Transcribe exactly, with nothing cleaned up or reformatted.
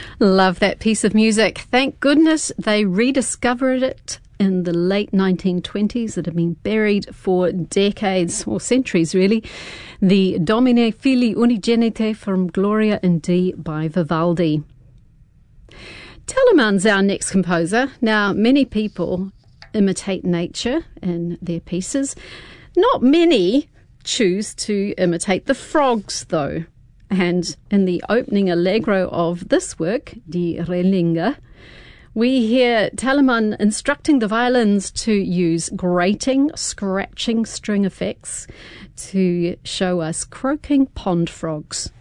Love that piece of music. Thank goodness they rediscovered it in the late nineteen twenties. It had been buried for decades, or centuries really. The Domine Fili Unigenite from Gloria in D by Vivaldi. Telemann's our next composer. Now, many people imitate nature in their pieces. Not many choose to imitate the frogs, though. And in the opening allegro of this work, Die Relinge, we hear Telemann instructing the violins to use grating, scratching string effects to show us croaking pond frogs.